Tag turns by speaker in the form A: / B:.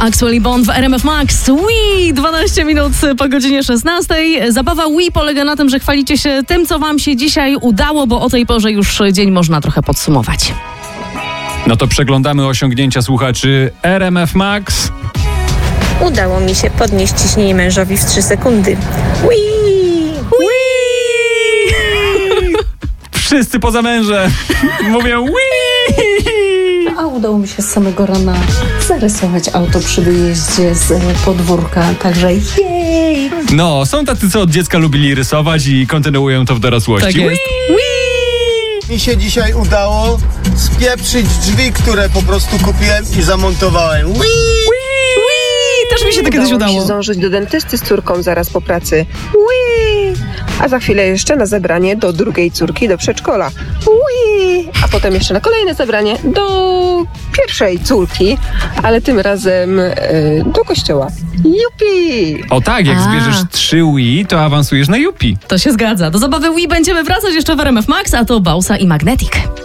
A: Actually Bond w RMF Max. Wii! 12 minut po godzinie 16. Zabawa Wii polega na tym, że chwalicie się tym, co wam się dzisiaj udało, bo o tej porze już dzień można trochę podsumować.
B: No to przeglądamy osiągnięcia słuchaczy RMF Max.
C: Udało mi się podnieść ciśnienie mężowi w 3 sekundy. Wii!
B: Wszyscy poza mężem mówią Wii!
D: A udało mi się z samego rana zarysować auto przy wyjeździe z podwórka, także jej!
B: No, są tacy, co od dziecka lubili rysować i kontynuują to w dorosłości.
A: Tak jest.
E: Mi się dzisiaj udało spieprzyć drzwi, które po prostu kupiłem i zamontowałem.
A: Też mi się to kiedyś
F: Udało mi się
A: udało.
F: zdążyć do dentysty z córką zaraz po pracy. Ui! A za chwilę jeszcze na zebranie do drugiej córki do przedszkola. Ui! A potem jeszcze na kolejne zebranie do pierwszej córki, ale tym razem do kościoła. Jupi!
B: O tak, jak zbierzesz 3 Wii, to awansujesz na Yupi.
A: To się zgadza. Do zabawy Wii będziemy wracać jeszcze w RMF Max, a to Bausa i Magnetic.